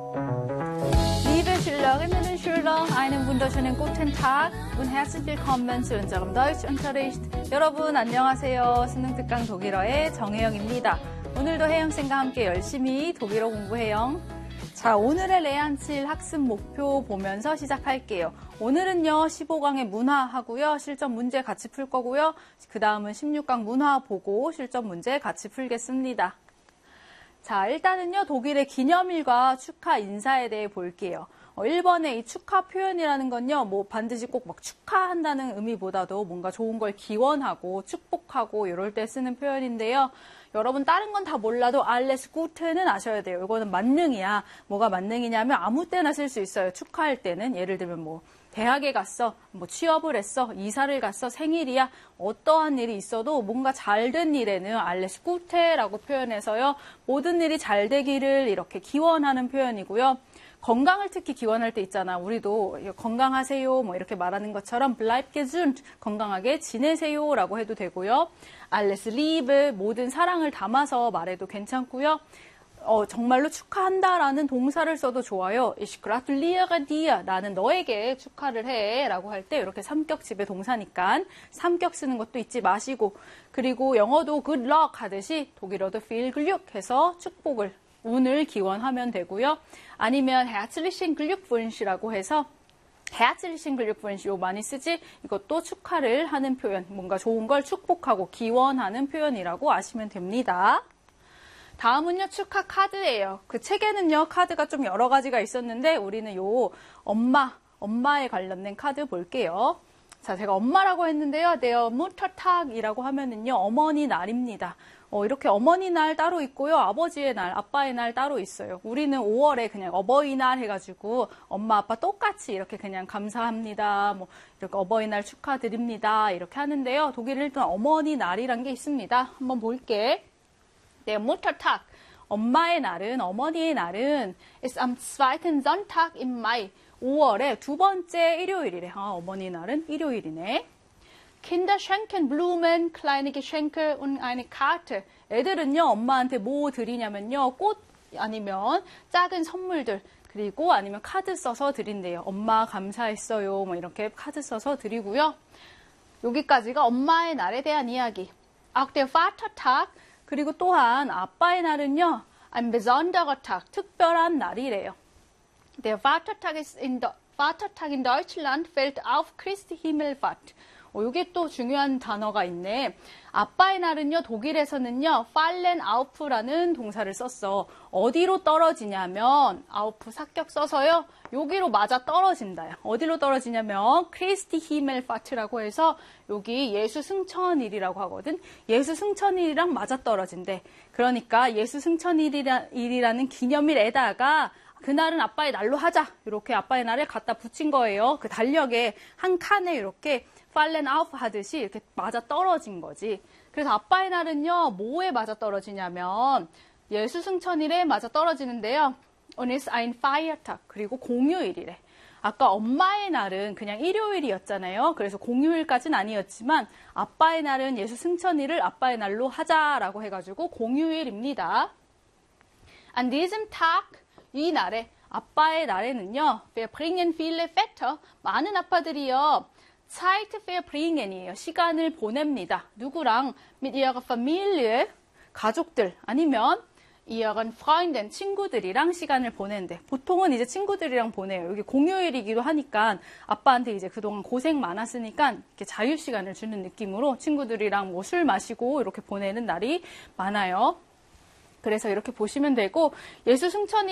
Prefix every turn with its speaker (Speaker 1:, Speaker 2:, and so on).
Speaker 1: Liebe Schülerinnen und Schüler, einen wunderschönen guten Tag und herzlich willkommen zu unserem Deutschunterricht. 여러분 안녕하세요. 수능 특강 독일어의 정혜영입니다. 오늘도 혜영쌤과 함께 열심히 독일어 공부해요. 자, 오늘의 레안칠 학습 목표 보면서 시작할게요. 오늘은요, 15강의 문화 하고요, 실전 문제 같이 풀 거고요. 그 다음은 16강 문화 보고 실전 문제 같이 풀겠습니다. 자, 일단은요, 독일의 기념일과 축하 인사에 대해 볼게요. 1번의 이 축하 표현이라는 건요, 뭐 반드시 꼭 막 축하한다는 의미보다도 뭔가 좋은 걸 기원하고 축복하고 이럴 때 쓰는 표현인데요. 여러분 다른 건 다 몰라도 alles Gute는 아셔야 돼요. 이거는 만능이야. 뭐가 만능이냐면 아무 때나 쓸 수 있어요. 축하할 때는 예를 들면 뭐 대학에 갔어, 뭐 취업을 했어, 이사를 갔어, 생일이야. 어떠한 일이 있어도 뭔가 잘된 일에는 alles Gute라고 표현해서요. 모든 일이 잘 되기를 이렇게 기원하는 표현이고요. 건강을 특히 기원할 때 있잖아. 우리도 건강하세요 뭐 이렇게 말하는 것처럼 bleib gesund, 건강하게 지내세요라고 해도 되고요. alles Liebe, 모든 사랑을 담아서 말해도 괜찮고요. 정말로 축하한다라는 동사를 써도 좋아요. Ich gratuliere dir, 나는 너에게 축하를 해 라고 할 때 이렇게 삼격집의 동사니까 삼격 쓰는 것도 잊지 마시고, 그리고 영어도 good luck 하듯이 독일어도 viel Glück 해서 축복을, 운을 기원하면 되고요. 아니면 herzlichen Glückwunsch라고 해서 herzlichen Glückwunsch 요 많이 쓰지, 이것도 축하를 하는 표현, 뭔가 좋은 걸 축복하고 기원하는 표현이라고 아시면 됩니다. 다음은요, 축하 카드예요. 그 책에는요, 카드가 좀 여러 가지가 있었는데 우리는 요 엄마에 관련된 카드 볼게요. 자, 제가 엄마라고 했는데요. Der Muttertag이라고 하면은요, 어머니 날입니다. 이렇게 어머니 날 따로 있고요. 아버지의 날, 아빠의 날 따로 있어요. 우리는 5월에 그냥 어버이날 해가지고 엄마, 아빠 똑같이 이렇게 그냥 감사합니다. 뭐 이렇게 어버이날 축하드립니다. 이렇게 하는데요. 독일은 일단 어머니 날이란 게 있습니다. 한번 볼게. Der Muttertag. 엄마의 날은, 어머니의 날은 ist am zweiten Sonntag im Mai. 5월에 두 번째 일요일이래. 어머니 날은 일요일이네. Kinder schenken Blumen, kleine Geschenke und eine Karte. 애들은요, 엄마한테 뭐 드리냐면요, 꽃 아니면 작은 선물들, 그리고 아니면 카드 써서 드린대요. 엄마 감사했어요. 뭐 이렇게 카드 써서 드리고요. 여기까지가 엄마의 날에 대한 이야기. Auch der Vatertag. 그리고 또한 아빠의 날은요, ein besonderer Tag, 특별한 날이래요. Der Vatertag in Deutschland fällt auf Christi Himmelfahrt. 이게 또 중요한 단어가 있네. 아빠의 날은요, 독일에서는요, fallen auf라는 동사를 썼어. 어디로 떨어지냐면, auf 삭격 써서요, 여기로 맞아 떨어진다요. 어디로 떨어지냐면, Christi Himmelfahrt라고 해서, 여기 예수 승천일이라고 하거든. 예수 승천일이랑 맞아 떨어진대. 그러니까 예수 승천일이라는 기념일에다가, 그날은 아빠의 날로 하자. 이렇게 아빠의 날을 갖다 붙인 거예요. 그 달력에 한 칸에 이렇게 fallen auf 하듯이 이렇게 맞아 떨어진 거지. 그래서 아빠의 날은요, 뭐에 맞아 떨어지냐면 예수 승천일에 맞아 떨어지는데요. Und ist ein Feiertag. 그리고 공휴일이래. 아까 엄마의 날은 그냥 일요일이었잖아요. 그래서 공휴일까지는 아니었지만 아빠의 날은 예수 승천일을 아빠의 날로 하자라고 해가지고 공휴일입니다. An diesem Tag, 이 날에, 아빠의 날에는요, wir bringen viele Väter, 많은 아빠들이요, Zeit verbringen이에요. 시간을 보냅니다. 누구랑? mit ihrer Familie, 가족들, 아니면 ihren Freunden, 친구들이랑 시간을 보낸대. 보통은 이제 친구들이랑 보내요. 여기 공휴일이기도 하니까 아빠한테 이제 그동안 고생 많았으니까 이렇게 자유 시간을 주는 느낌으로 친구들이랑 뭐 술 마시고 이렇게 보내는 날이 많아요. 그래서 이렇게 보시면 되고, 예수 승천이